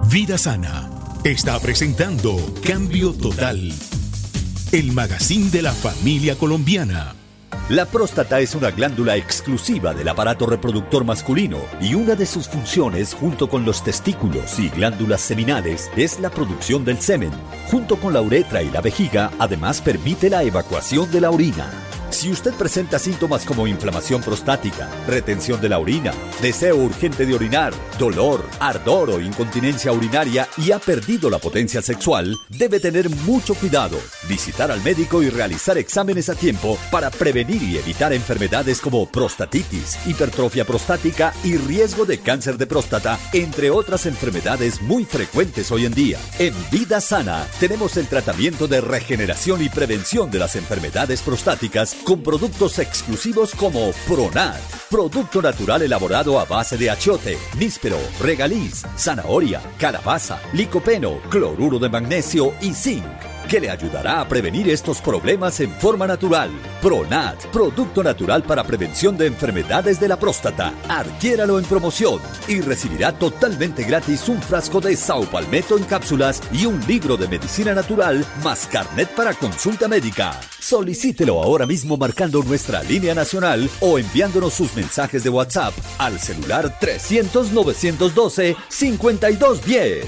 Vida Sana está presentando Cambio Total, el magazine de la familia colombiana. La próstata es una glándula exclusiva del aparato reproductor masculino y una de sus funciones, junto con los testículos y glándulas seminales, es la producción del semen. Junto con la uretra y la vejiga, además permite la evacuación de la orina. Si usted presenta síntomas como inflamación prostática, retención de la orina, deseo urgente de orinar, dolor, ardor o incontinencia urinaria y ha perdido la potencia sexual, debe tener mucho cuidado, visitar al médico y realizar exámenes a tiempo para prevenir y evitar enfermedades como prostatitis, hipertrofia prostática y riesgo de cáncer de próstata, entre otras enfermedades muy frecuentes hoy en día. En Vida Sana tenemos el tratamiento de regeneración y prevención de las enfermedades prostáticas con productos exclusivos como Pronat, producto natural elaborado a base de achiote, níspero, regaliz, zanahoria, calabaza, licopeno, cloruro de magnesio y zinc, que le ayudará a prevenir estos problemas en forma natural. Pronat, producto natural para prevención de enfermedades de la próstata. Adquiéralo en promoción y recibirá totalmente gratis un frasco de Saupalmeto en cápsulas y un libro de medicina natural más carnet para consulta médica. Solicítelo ahora mismo marcando nuestra línea nacional o enviándonos sus mensajes de WhatsApp al celular 300-912-5210.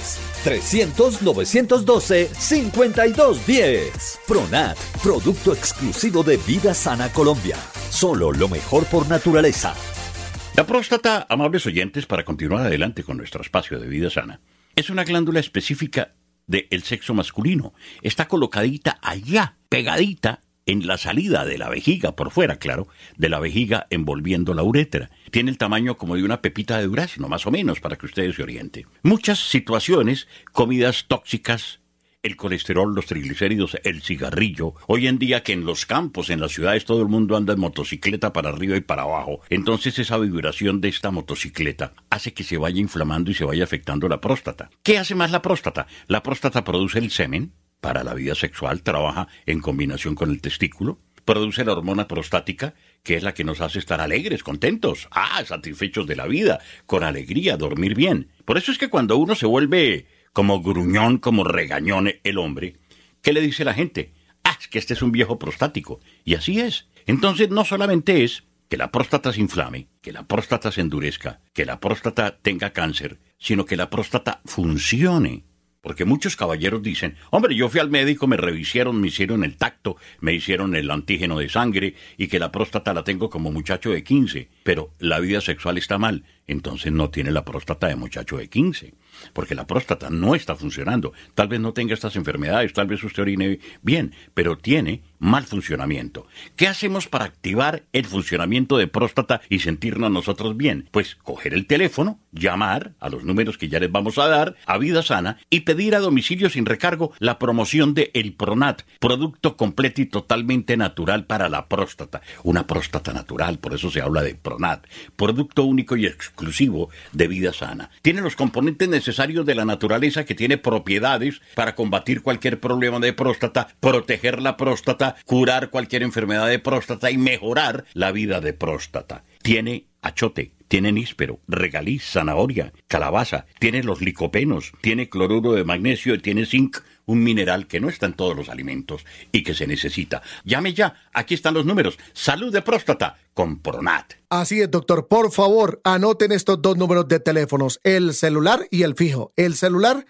300-912-5210. Pronat, producto exclusivo de Vida Sana Colombia. Solo lo mejor por naturaleza. La próstata, amables oyentes, para continuar adelante con nuestro espacio de Vida Sana, es una glándula específica del sexo masculino. Está colocadita allá, pegadita en la salida de la vejiga, por fuera, claro, de la vejiga envolviendo la uretra. Tiene el tamaño como de una pepita de durazno, más o menos, para que ustedes se orienten. Muchas situaciones, comidas tóxicas, el colesterol, los triglicéridos, el cigarrillo. Hoy en día que en los campos, en las ciudades, todo el mundo anda en motocicleta para arriba y para abajo. Entonces esa vibración de esta motocicleta hace que se vaya inflamando y se vaya afectando la próstata. ¿Qué hace más la próstata? La próstata produce el semen. Para la vida sexual, trabaja en combinación con el testículo, produce la hormona prostática, que es la que nos hace estar alegres, contentos, satisfechos de la vida, con alegría, dormir bien. Por eso es que cuando uno se vuelve como gruñón, como regañón el hombre, ¿qué le dice la gente? Es que este es un viejo prostático. Y así es. Entonces no solamente es que la próstata se inflame, que la próstata se endurezca, que la próstata tenga cáncer, sino que la próstata funcione. Porque muchos caballeros dicen, hombre, yo fui al médico, me revisaron, me hicieron el tacto, me hicieron el antígeno de sangre y que la próstata la tengo como muchacho de 15, pero la vida sexual está mal, entonces no tiene la próstata de muchacho de 15, porque la próstata no está funcionando. Tal vez no tenga estas enfermedades, tal vez usted orine bien, pero tiene mal funcionamiento. ¿Qué hacemos para activar el funcionamiento de próstata y sentirnos nosotros bien? Pues coger el teléfono, llamar a los números que ya les vamos a dar, a Vida Sana, y pedir a domicilio sin recargo la promoción de el Pronat, producto completo y totalmente natural para la próstata. Una próstata natural, por eso se habla de Pronat, producto único y exclusivo de Vida Sana. Tiene los componentes necesarios de la naturaleza, que tiene propiedades para combatir cualquier problema de próstata, proteger la próstata, curar cualquier enfermedad de próstata y mejorar la vida de próstata. Tiene achiote, tiene níspero, regaliz, zanahoria, calabaza, tiene los licopenos, tiene cloruro de magnesio y tiene zinc, un mineral que no está en todos los alimentos y que se necesita. Llame ya, aquí están los números. Salud de próstata con Pronat. Así es, doctor. Por favor, anoten estos dos números de teléfonos, el celular y el fijo. El celular,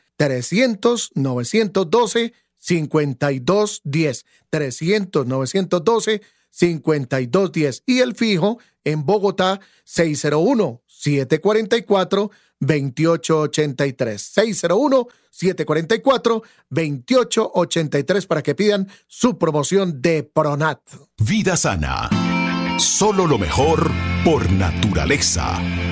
300-912-5210. 300-912-5210. Y el fijo en Bogotá, 601-744-2883. 601-744-2883 para que pidan su promoción de Pronat. Vida Sana. Solo lo mejor por naturaleza.